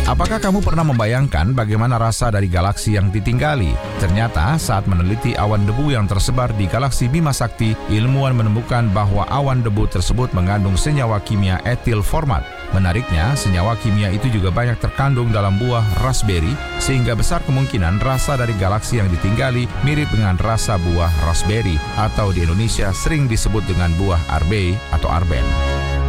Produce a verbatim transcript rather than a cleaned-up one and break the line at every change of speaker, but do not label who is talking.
Apakah kamu pernah membayangkan bagaimana rasa dari galaksi yang ditinggali? Ternyata saat meneliti awan debu yang tersebar di galaksi Bima Sakti, ilmuwan menemukan bahwa awan debu tersebut mengandung senyawa kimia etil format. Menariknya, senyawa kimia itu juga banyak terkandung dalam buah raspberry, sehingga besar kemungkinan rasa dari galaksi yang ditinggali mirip dengan rasa buah raspberry, atau di Indonesia sering disebut dengan buah arbei atau arben.